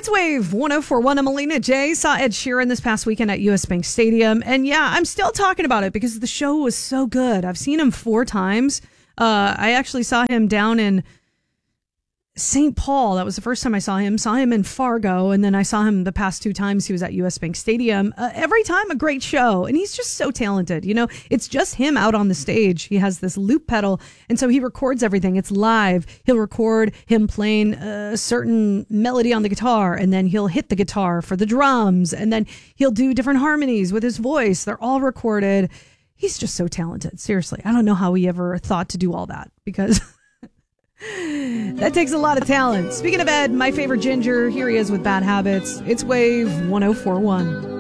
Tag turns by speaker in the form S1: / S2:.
S1: It's Wave 104.1. I'm Melina J. Saw Ed Sheeran this past weekend at US Bank Stadium. And yeah, I'm still talking about it because the show was so good. I've seen him 4 times. I actually saw him down in St. Paul. That was the first time I saw him. Saw him in Fargo. And then I saw him the past 2 times he was at US Bank Stadium. Every time a great show. And he's just so talented. You know, it's just him out on the stage. He has this loop pedal. And so he records everything. It's live. He'll record him playing a certain melody on the guitar. And then he'll hit the guitar for the drums. And then he'll do different harmonies with his voice. They're all recorded. He's just so talented. Seriously. I don't know how he ever thought to do all that because that takes a lot of talent. Speaking of Ed, my favorite ginger, here he is with Bad Habits. It's Wave 104.1.